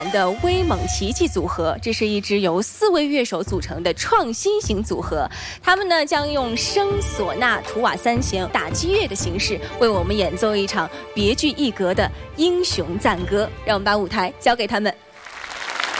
的威猛奇迹组合，这是一支由4位乐手组成的创新型组合。他们呢将用声、唢呐、图瓦3弦、打击乐的形式，为我们演奏一场别具一格的英雄赞歌。让我们把舞台交给他们。